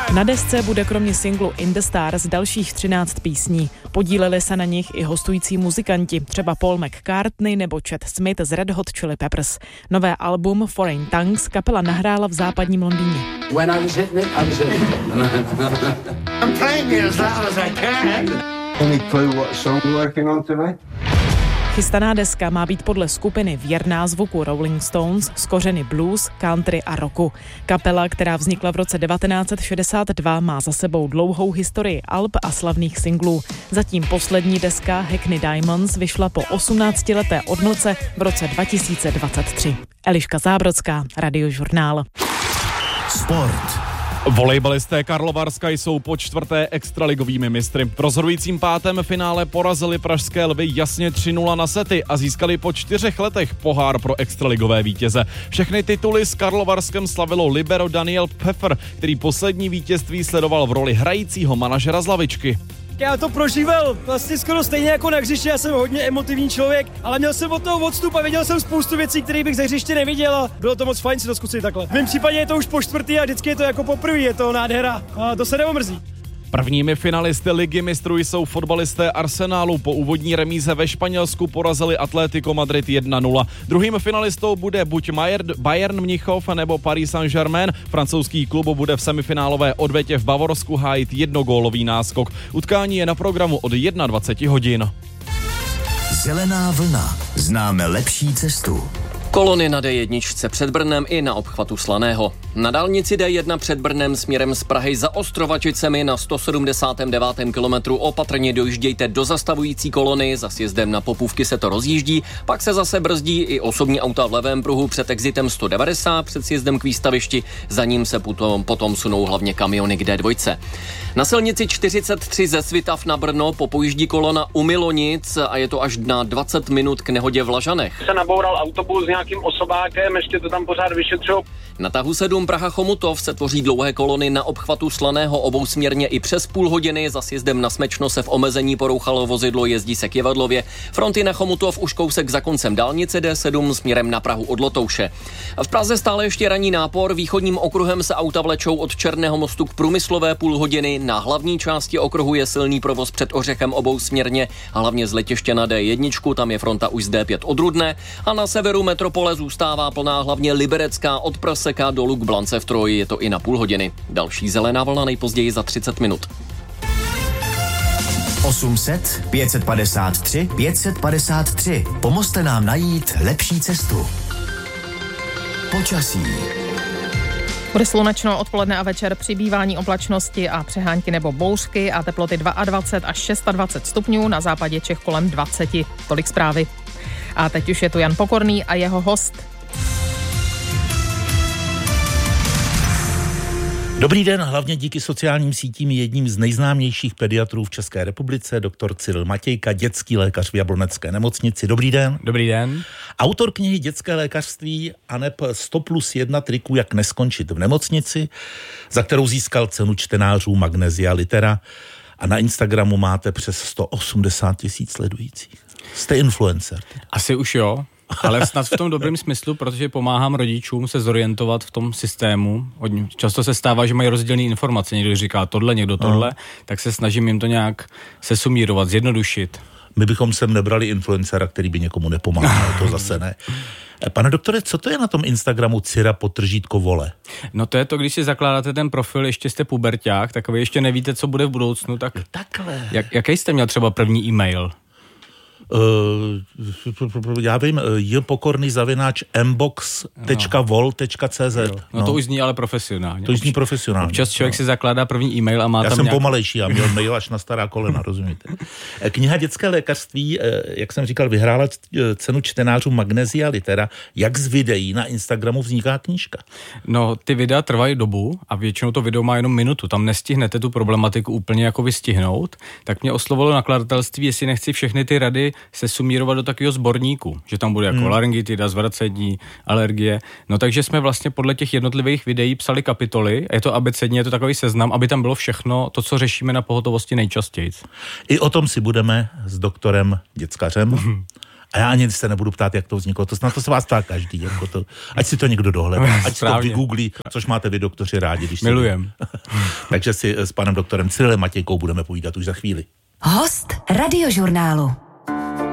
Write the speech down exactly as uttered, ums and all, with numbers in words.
Na desce bude kromě singlu In the Stars dalších třináct písní. Podíleli se na nich i hostující muzikanti, třeba Paul McCartney nebo Chad Smith z Red Hot Chili Peppers. Nové album Foreign Tongues kapela nahrála v západním Londýně. When I was hitting it, I was hitting it. I'm playing it as loud as I can. Any clue what song we're working on today? Chystaná deska má být podle skupiny věrná zvuku Rolling Stones z kořeny blues, country a rocku. Kapela, která vznikla v roce devatenáct set šedesát dva, má za sebou dlouhou historii alb a slavných singlů. Zatím poslední deska Hackney Diamonds vyšla po osmnáctileté odmlce v roce dva tisíce dvacet tři. Eliška Zábrodská, Radiožurnál. Sport. Volejbalisté Karlovarska jsou po čtvrté extraligovými mistry. V rozhodujícím pátém finále porazili pražské Lvy jasně tři nula na sety a získali po čtyřech letech pohár pro extraligové vítěze. Všechny tituly s Karlovarskem slavilo libero Daniel Pfeffer, který poslední vítězství sledoval v roli hrajícího manažera z lavičky. Já to prožíval vlastně skoro stejně jako na hřišti, já jsem hodně emotivní člověk, ale měl jsem od toho odstup a viděl jsem spoustu věcí, které bych ze hřiště neviděl a bylo to moc fajn si to zkusit takhle. V mém případě je to už po čtvrtý a vždycky je to jako poprvé, je to nádhera a to se neomrzí. Prvními finalisty ligy mistrů jsou fotbalisté Arsenálu. Po úvodní remíze ve Španělsku porazili Atlético Madrid jedna nula. Druhým finalistou bude buď Bayern Mnichov nebo Paris Saint-Germain. Francouzský klub bude v semifinálové odvetě v Bavorsku hájit jednogólový náskok. Utkání je na programu od dvacet jedna hodin. Zelená vlna. Známe lepší cestu. Kolony na dé jedna před Brnem i na obchvatu Slaného. Na dálnici dé jedna před Brnem směrem z Prahy za Ostrovačicemi na sto sedmdesátém devátém kilometru opatrně dojíždějte do zastavující kolony, za sjezdem na Popůvky se to rozjíždí, pak se zase brzdí i osobní auta v levém pruhu před exitem sto devadesát, před sjezdem k výstavišti, za ním se potom, potom sunou hlavně kamiony k dé dva. Na silnici čtyřicet tři ze Svitav na Brno popojíždí kolona u Milonic a je to až na dvacet minut k nehodě v Lažanech. Se naboural autobus s nějakým osobákem, ještě to tam pořád vyšetřují. Na tahu sedm Praha Chomutov se tvoří dlouhé kolony na obchvatu Slaného obousměrně i přes půl hodiny. Za sjezdem na Smečno se v omezení porouchalo vozidlo, jezdí se k Jevadlově. Fronty na Chomutov už kousek za koncem dálnice dé sedm směrem na Prahu od Lotouše. V Praze stále ještě ranní nápor, východním okruhem se auta vlečou od Černého mostu k Průmyslové půl hodiny. Na hlavní části okruhu je silný provoz před Ořechem obousměrně, hlavně z letiště na dé jedna, tam je fronta už z dé pět od Rudné a na severu metropole zůstává plná hlavně Liberecká od Praseka do Luk Blance v Troji, je to i na půl hodiny. Další zelená vlna nejpozději za třicet minut. osm set, pět set padesát tři, pět set padesát tři. Pomozte nám najít lepší cestu. Počasí. Bude slunečno odpoledne a večer, přibývání oblačnosti a přehánky nebo bouřky a teploty dvacet dva až dvacet šest stupňů, na západě Čech kolem dvacet. Tolik zprávy. A teď už je tu Jan Pokorný a jeho host. Dobrý den, hlavně díky sociálním sítím jedním z nejznámějších pediatrů v České republice, doktor Cyril Matějka, dětský lékař v Jablonecké nemocnici. Dobrý den. Dobrý den. Autor knihy Dětské lékařství aneb sto plus jedna triků, jak neskončit v nemocnici, za kterou získal cenu čtenářů Magnesia Litera, a na Instagramu máte přes sto osmdesát tisíc sledujících. Jste influencer. Asi už jo. Ale snad v tom dobrém smyslu, protože pomáhám rodičům se zorientovat v tom systému. Často se stává, že mají rozdělené informace. Někdo říká tohle, někdo tohle, no. Tak se snažím jim to nějak sesumírovat, zjednodušit. My bychom sem nebrali influencera, který by někomu nepomáhal, to zase ne. Pane doktore, co to je na tom Instagramu Cira potržítko vole? No to je to, když si zakládáte ten profil, ještě jste puberťák, tak vy ještě nevíte, co bude v budoucnu, tak... Takhle. Jak, jaký jste měl třeba první e-mail? Uh, já vím, je pokorný zavináč mbox tečka vol tečka cz. No, no to už zní ale profesionálně. To už zní profesionálně. Občas člověk no. si zakládá první e-mail a má já tam jsem nějak... pomalejší, já měl mail až na stará kolena, rozumíte. Kniha Dětské lékařství, jak jsem říkal, vyhrála cenu čtenářů Magnesia Litera. Jak z videí na Instagramu vzniká knížka? No, ty videa trvají dobu a většinou to video má jenom minutu. Tam nestihnete tu problematiku úplně jako vystihnout. Tak mě oslovilo nakladatelství, jestli nechci všechny ty rady se sumírovat do takového sborníku, že tam bude jako hmm. laryngitida, zvracení, alergie. No takže jsme vlastně podle těch jednotlivých videí psali kapitoly, je to abecedně, je to takový seznam, aby tam bylo všechno to, co řešíme na pohotovosti nejčastěji. I o tom si budeme s doktorem děckařem A já ani se nebudu ptát, jak to vzniklo. To na to se vás ptá každý. Jako to, ať si to někdo dohledá, ať si to vygooglí, což máte vy doktoři rádi. Když Milujem. Takže si s panem doktorem Cyrilem Matějkou budeme povídat už za chvíli. Host Radiožurnálu.